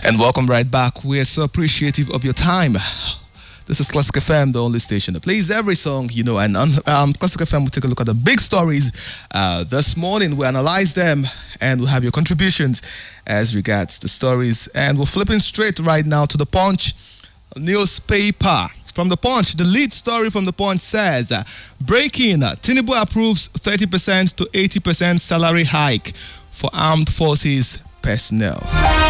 And welcome right back. We're so appreciative of your time. This is Classic FM, the only station that plays every song, you know, and on Classic FM, we'll take a look at the big stories. This morning, we analyze them and we'll have your contributions as regards the stories. And we're flipping straight right now to the Punch newspaper. From the Punch, the lead story from the Punch says, breaking, Tinubu approves 30% to 80% salary hike for armed forces personnel.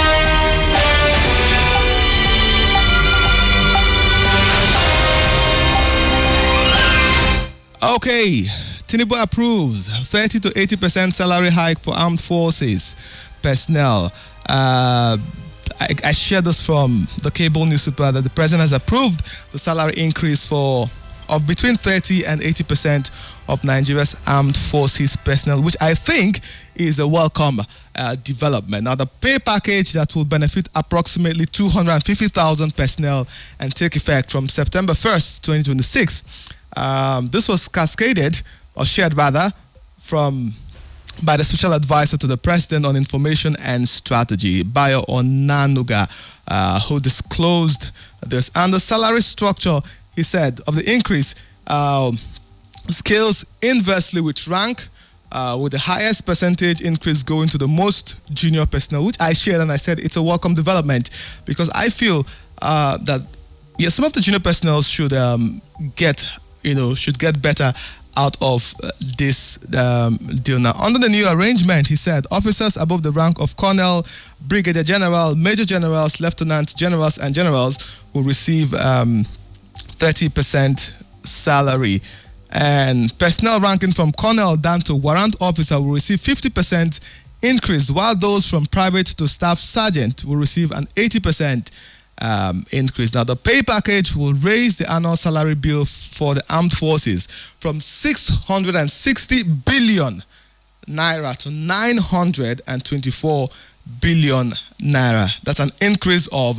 Okay, Tinubu approves 30 to 80% salary hike for armed forces personnel. I shared this from the cable newspaper that the president has approved the salary increase of between 30 and 80% of Nigeria's armed forces personnel, which I think is a welcome development. Now, the pay package that will benefit approximately 250,000 personnel and take effect from September 1st, 2026. This was cascaded, or shared rather, by the special advisor to the president on information and strategy, Bayo Onanuga, who disclosed this. And the salary structure, he said, of the increase scales inversely with rank, with the highest percentage increase going to the most junior personnel, which I shared, and I said it's a welcome development because I feel that some of the junior personnel should get better out of this deal. Now, under the new arrangement, he said, officers above the rank of colonel, brigadier general, major generals, lieutenant generals, and generals will receive 30% salary. And personnel ranking from colonel down to warrant officer will receive 50% increase, while those from private to staff sergeant will receive an 80% increase. Now, the pay package will raise the annual salary bill for the armed forces from 660 billion naira to 924 billion naira. That's an increase of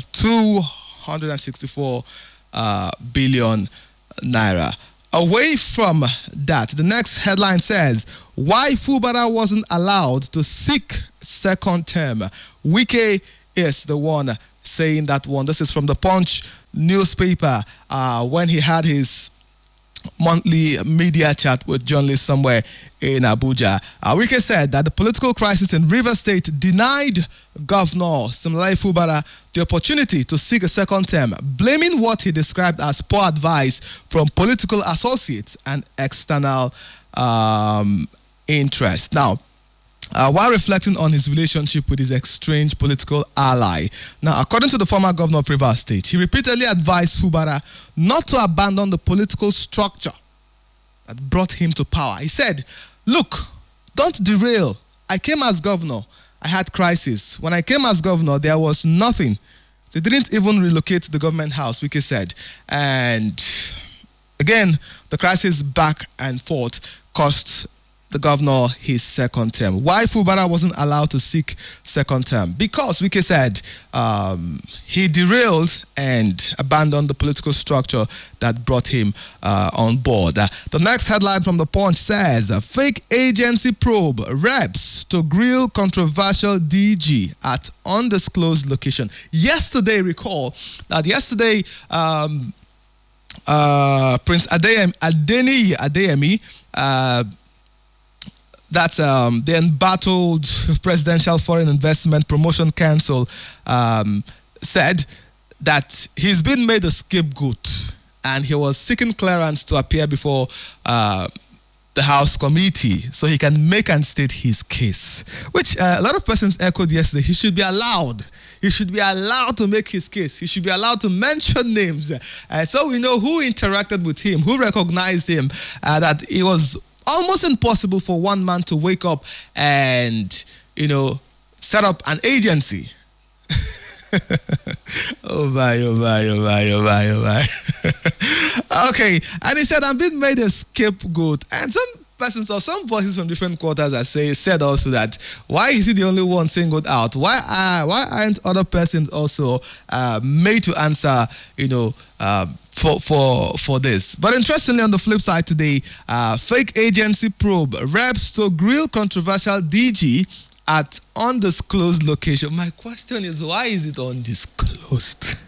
264 billion naira. Away from that, the next headline says, why Fubara wasn't allowed to seek second term. Wike is the one saying that one. This is from the Punch newspaper when he had his monthly media chat with journalists somewhere in Abuja. Wike said that the political crisis in Rivers State denied Governor Siminalayi Fubara the opportunity to seek a second term, blaming what he described as poor advice from political associates and external interest. Now, while reflecting on his relationship with his estranged political ally. Now, according to the former governor of Rivers State, he repeatedly advised Fubara not to abandon the political structure that brought him to power. He said, look, don't derail. I came as governor. I had crisis. When I came as governor, there was nothing. They didn't even relocate the government house, Wike said. And again, the crisis back and forth cost the governor his second term. Why Fubara wasn't allowed to seek second term? Because Wike said he derailed and abandoned the political structure that brought him on board. The next headline from the Punch says, fake agency probe reps to grill controversial DG at undisclosed location. Recall that yesterday Prince Adeniyi Adeyemi, that the embattled Presidential Foreign Investment Promotion Council said that he's been made a scapegoat and he was seeking clearance to appear before the House committee so he can make and state his case, which a lot of persons echoed yesterday. He should be allowed. He should be allowed to make his case. He should be allowed to mention names. So we know who interacted with him, who recognized him, that it was almost impossible for one man to wake up and, set up an agency. Oh my. Okay, and he said, I'm being made a scapegoat. And some persons or some voices from different quarters said also that, why is he the only one singled out? Why aren't other persons also made to answer, for this? But interestingly, on the flip side today, fake agency probe reps to grill controversial DG at undisclosed location. My question is, why is it undisclosed?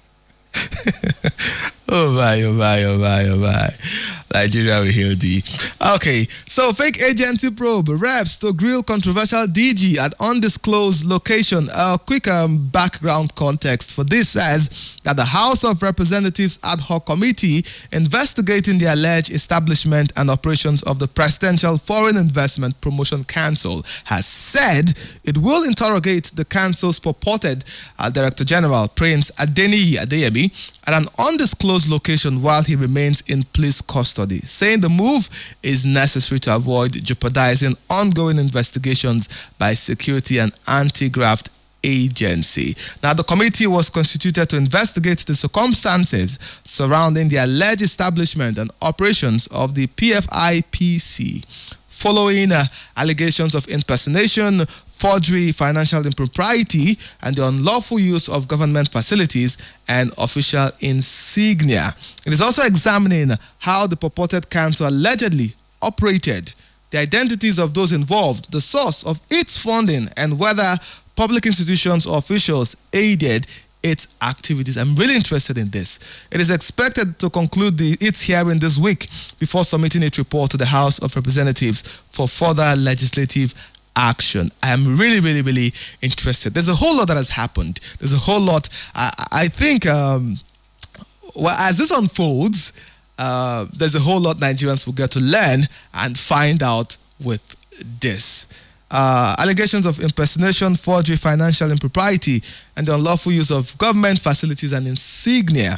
Oh my. Nigeria will heal thee. Okay, so fake agency probe reps to grill controversial DG at undisclosed location. A quick background context for this says that the House of Representatives Ad Hoc Committee investigating the alleged establishment and operations of the Presidential Foreign Investment Promotion Council has said it will interrogate the council's purported Director General Prince Adeniyi Adeyemi at an undisclosed location while he remains in police custody, saying the move is necessary to avoid jeopardizing ongoing investigations by security and anti-graft agency. Now, the committee was constituted to investigate the circumstances surrounding the alleged establishment and operations of the PFIPC following allegations of impersonation, forgery, financial impropriety, and the unlawful use of government facilities and official insignia. It is also examining how the purported council allegedly operated, the identities of those involved, the source of its funding, and whether public institutions or officials aided its activities. I'm really interested in this. It is expected to conclude its hearing this week before submitting its report to the House of Representatives for further legislative action. I am really interested. There's a whole lot that has happened. There's a whole lot. I think, as this unfolds, there's a whole lot Nigerians will get to learn and find out with this. Allegations of impersonation, forgery, financial impropriety, and the unlawful use of government facilities and insignia.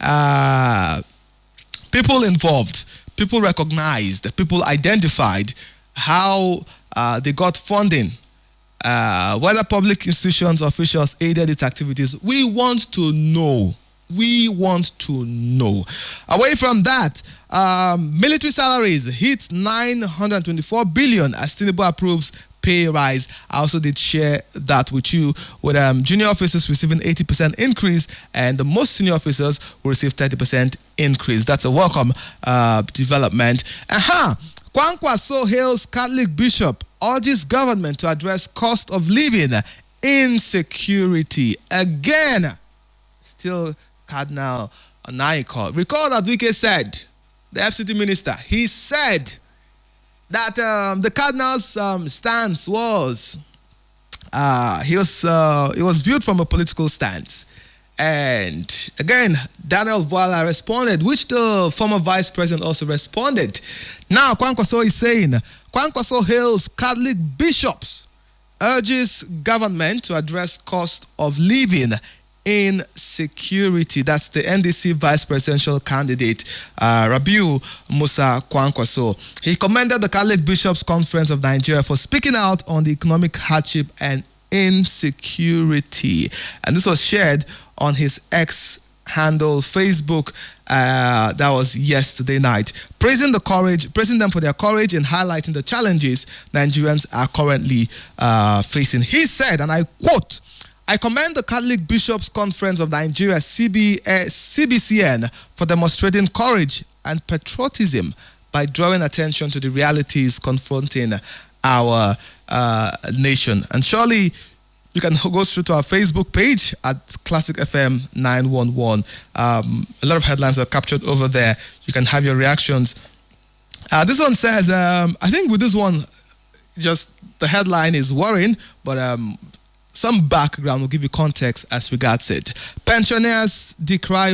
People involved, people recognized, people identified how they got funding, whether public institutions, officials aided its activities. We want to know. Away from that, military salaries hit 924 billion as Tinubu approves pay rise. I also did share that with you, with junior officers receiving 80% increase and the most senior officers will receive 30% increase. That's a welcome development. Kwankwaso hails Catholic bishop, urges government to address cost of living insecurity. Again, still Cardinal Onaiko. Recall that Wike said, the FCT minister, he said that the Cardinal's stance was, it was viewed from a political stance. And again, Daniel Bwala responded, which the former vice president also responded. Now, Kwankwaso is saying, Kwankwaso hails Catholic bishops, urges government to address cost of living insecurity. That's the NDC vice presidential candidate, Rabiu Musa Kwankwaso. He commended the Catholic Bishops' Conference of Nigeria for speaking out on the economic hardship and insecurity. And this was shared on his X handle Facebook. That was yesterday night. Praising them for their courage in highlighting the challenges Nigerians are currently facing. He said, and I quote, "I commend the Catholic Bishops' Conference of Nigeria, CBCN, for demonstrating courage and patriotism by drawing attention to the realities confronting our nation." And surely you can go through to our Facebook page at Classic FM 911. A lot of headlines are captured over there. You can have your reactions. This one says, I think with this one, just the headline is worrying, but some background will give you context as regards it. Pensioners decry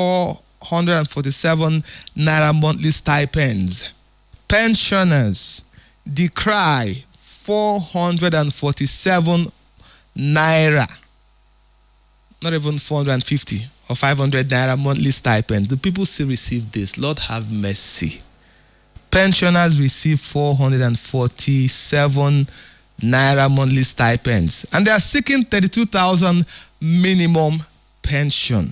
447 naira monthly stipends. Pensioners decry 447 naira, not even 450 or 500 naira monthly stipend. The people still receive this. Lord have mercy. Pensioners receive 447 naira monthly stipends, and they are seeking 32,000 minimum pension.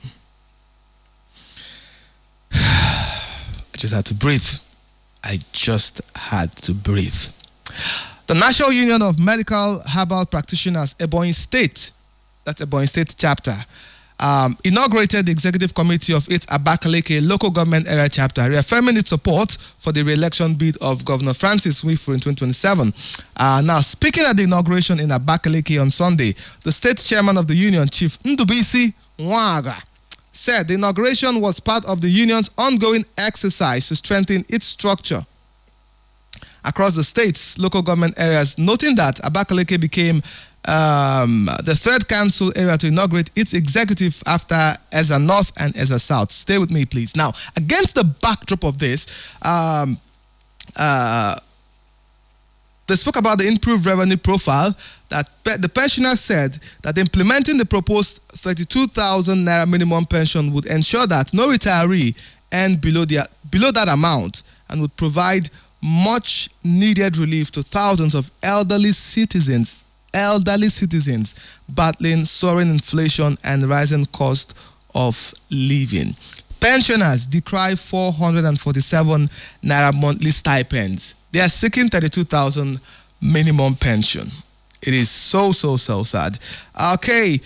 I just had to breathe. The National Union of Medical Herbal Practitioners, Ebonyi State, that's Ebonyi State chapter, inaugurated the executive committee of its Abakaliki local government area chapter, reaffirming its support for the re-election bid of Governor Francis Nwifuru in 2027. Now, speaking at the inauguration in Abakaliki on Sunday, the state chairman of the union, Chief Ndubisi Nwaga, said the inauguration was part of the union's ongoing exercise to strengthen its structure across the state's local government areas, noting that Abakaliki became the third council area to inaugurate its executive after Ezza North and Ezza South. Stay with me, please. Now, against the backdrop of this, they spoke about the improved revenue profile that the pensioners said that implementing the proposed 32,000 naira minimum pension would ensure that no retiree earned below that amount and would provide much needed relief to thousands of elderly citizens battling soaring inflation and rising cost of living. Pensioners decry 447 naira monthly stipends. They are seeking 32,000 minimum pension. It is so sad. Okay,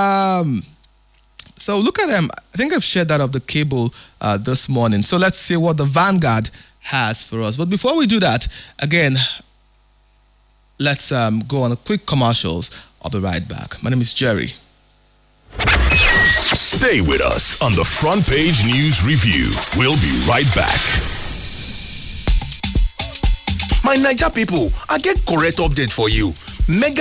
so look at them. I think I've shared that of the cable this morning. So let's see what the Vanguard has for us. But before we do that, again, let's go on a quick commercials. I'll be right back. My name is Jerry. Stay with us on the Front Page News Review. We'll be right back. My Naija people, I get correct update for you. Mega